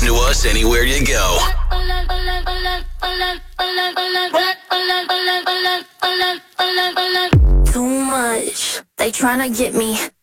Listen to us anywhere you go. Too much, they tryna get me.